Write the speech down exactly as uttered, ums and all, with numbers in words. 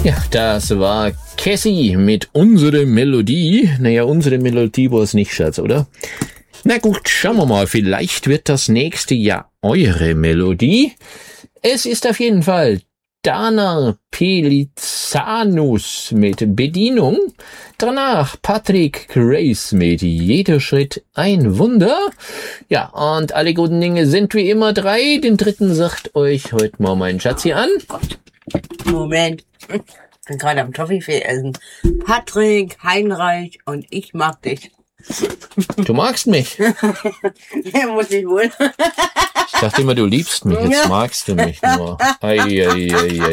Ja, das war Cassie mit Unsere Melodie. Naja, unsere Melodie war es nicht, Schatz, oder? Na gut, schauen wir mal. Vielleicht wird das nächste Jahr eure Melodie. Es ist auf jeden Fall Dana Pelizanus mit Bedienung. Danach Patrick Grace mit Jeder Schritt ein Wunder. Ja, und alle guten Dinge sind wie immer drei. Den dritten sagt euch heute mal mein Schatzi an. Moment. Ich bin gerade am Toffifee essen. Patrick, Heinreich und ich mag dich. Du magst mich. Ja, muss ich wohl. Ich dachte immer, du liebst mich. Jetzt magst du mich nur. Ei, ei, ei, ei.